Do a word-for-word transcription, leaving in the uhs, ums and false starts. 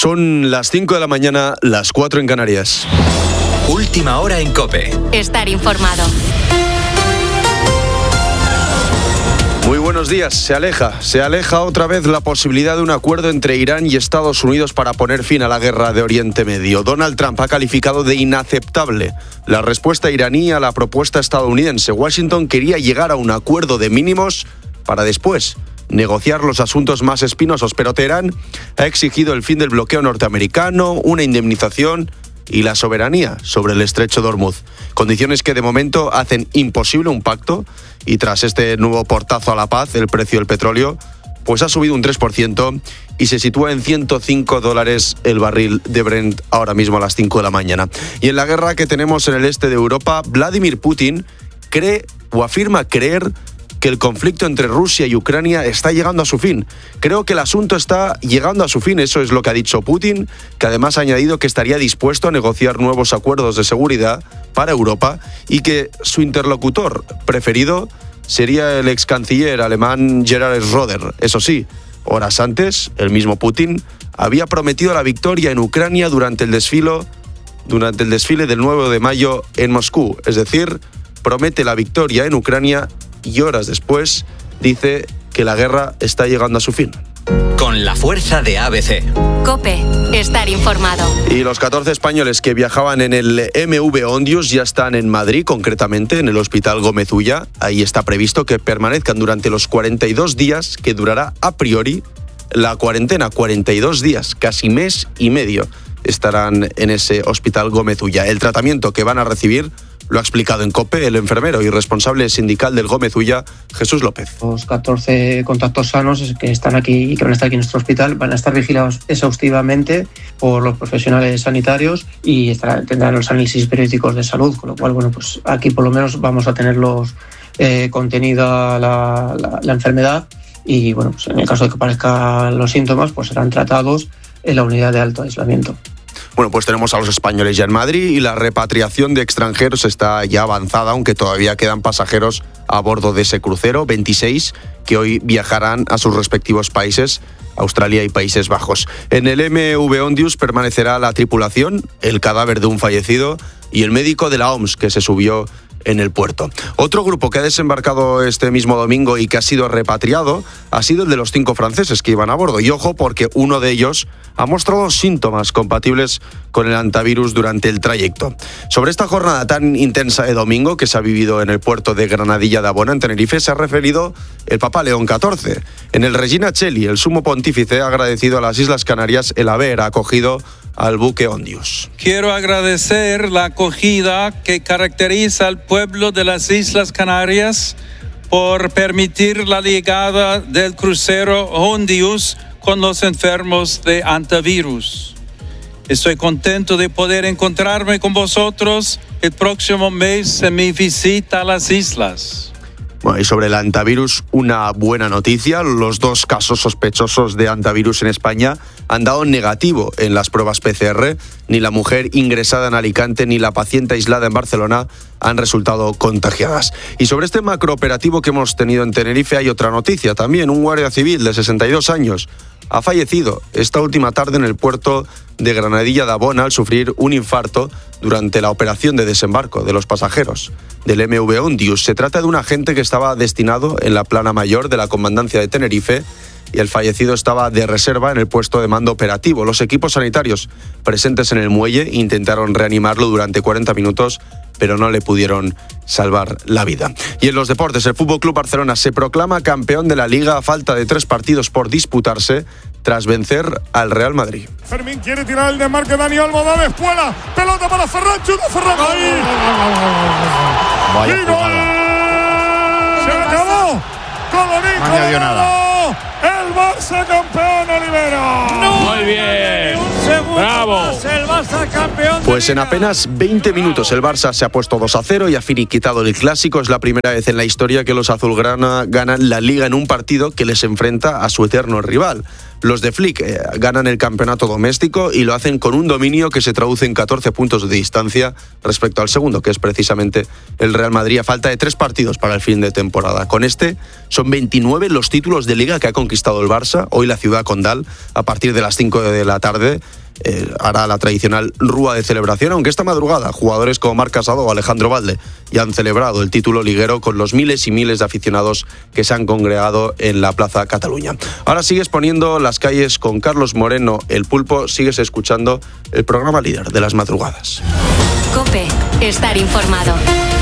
Son las cinco de la mañana, las cuatro en Canarias. Última hora en COPE. Estar informado. Muy buenos días. Se aleja, se aleja otra vez la posibilidad de un acuerdo entre Irán y Estados Unidos para poner fin a la guerra de Oriente Medio. Donald Trump ha calificado de inaceptable la respuesta iraní a la propuesta estadounidense. Washington quería llegar a un acuerdo de mínimos para después negociar los asuntos más espinosos, pero Teherán ha exigido el fin del bloqueo norteamericano, una indemnización y la soberanía sobre el estrecho de Hormuz. Condiciones que de momento hacen imposible un pacto, y tras este nuevo portazo a la paz, el precio del petróleo pues ha subido un tres por ciento y se sitúa en ciento cinco dólares el barril de Brent ahora mismo a las cinco de la mañana. Y en la guerra que tenemos en el este de Europa, Vladimir Putin cree o afirma creer que el conflicto entre Rusia y Ucrania está llegando a su fin. Creo que el asunto está llegando a su fin, eso es lo que ha dicho Putin, que además ha añadido que estaría dispuesto a negociar nuevos acuerdos de seguridad para Europa y que su interlocutor preferido sería el ex canciller alemán Gerhard Schröder. Eso sí, horas antes, el mismo Putin había prometido la victoria en Ucrania durante el desfile, durante el desfile del nueve de mayo en Moscú. Es decir, promete la victoria en Ucrania y horas después dice que la guerra está llegando a su fin. Con la fuerza de A B C. COPE, estar informado. Y los catorce españoles que viajaban en el M V Ondius ya están en Madrid, concretamente en el Hospital Gómez Ulla. Ahí está previsto que permanezcan durante los cuarenta y dos días que durará a priori la cuarentena. cuarenta y dos días, casi mes y medio, estarán en ese Hospital Gómez Ulla. El tratamiento que van a recibir lo ha explicado en COPE el enfermero y responsable sindical del Gómez Ulla, Jesús López. Los catorce contactos sanos que están aquí y que van a estar aquí en nuestro hospital van a estar vigilados exhaustivamente por los profesionales sanitarios y estará, tendrán los análisis periódicos de salud, con lo cual, bueno, pues aquí por lo menos vamos a tenerlos eh, contenida la, la, la enfermedad y, bueno, pues en el caso de que aparezcan los síntomas, pues serán tratados en la unidad de alto aislamiento. Bueno, pues tenemos a los españoles ya en Madrid y la repatriación de extranjeros está ya avanzada, aunque todavía quedan pasajeros a bordo de ese crucero, veintiséis, que hoy viajarán a sus respectivos países, Australia y Países Bajos. En el M V Ondius permanecerá la tripulación, el cadáver de un fallecido y el médico de la O M S que se subió en el puerto. Otro grupo que ha desembarcado este mismo domingo y que ha sido repatriado ha sido el de los cinco franceses que iban a bordo. Y ojo, porque uno de ellos ha mostrado síntomas compatibles con el hantavirus durante el trayecto. Sobre esta jornada tan intensa de domingo que se ha vivido en el puerto de Granadilla de Abona, en Tenerife, se ha referido el Papa León catorce. En el Regina Coeli, el sumo pontífice ha agradecido a las Islas Canarias el haber acogido al buque Ondius. Quiero agradecer la acogida que caracteriza al pueblo de las Islas Canarias por permitir la llegada del crucero Ondius con los enfermos de hantavirus. Estoy contento de poder encontrarme con vosotros el próximo mes en mi visita a las islas. Bueno, y sobre el hantavirus, una buena noticia. Los dos casos sospechosos de hantavirus en España han dado negativo en las pruebas P C R. Ni la mujer ingresada en Alicante ni la paciente aislada en Barcelona han resultado contagiadas. Y sobre este macrooperativo que hemos tenido en Tenerife hay otra noticia también. Un guardia civil de sesenta y dos años ha fallecido esta última tarde en el puerto de Granadilla de Abona al sufrir un infarto durante la operación de desembarco de los pasajeros del M V Ondius. Se trata de un agente que estaba destinado en la plana mayor de la Comandancia de Tenerife y el fallecido estaba de reserva en el puesto de mando operativo. Los equipos sanitarios presentes en el muelle intentaron reanimarlo durante cuarenta minutos, pero no le pudieron salvar la vida. Y en los deportes, el F C Barcelona se proclama campeón de la Liga a falta de tres partidos por disputarse tras vencer al Real Madrid. Fermín quiere tirar el desmarque, Dani Olmo, da espuela, pelota para Ferran, chuta Ferran, ¡ahí! Vaya ¡y gol! ¡Se acabó! ¡Colorín, no añadió nada! ¡El Barça campeón, Olivera! ¡No! Muy bien. ¡Bravo! Barça campeón. Pues en apenas veinte minutos el Barça se ha puesto dos a cero y ha finiquitado el Clásico. Es la primera vez en la historia que los azulgrana ganan la Liga en un partido que les enfrenta a su eterno rival. Los de Flick eh, ganan el campeonato doméstico y lo hacen con un dominio que se traduce en catorce puntos de distancia respecto al segundo, que es precisamente el Real Madrid, a falta de tres partidos para el fin de temporada. Con este son veintinueve los títulos de Liga que ha conquistado el Barça. Hoy la ciudad condal, a partir de las cinco de la tarde, Eh, hará la tradicional rúa de celebración, aunque esta madrugada jugadores como Marc Casado o Alejandro Valde ya han celebrado el título liguero con los miles y miles de aficionados que se han congregado en la Plaza Cataluña. Ahora sigues poniendo las calles con Carlos Moreno, el Pulpo, sigues escuchando el programa líder de las madrugadas. COPE, estar informado.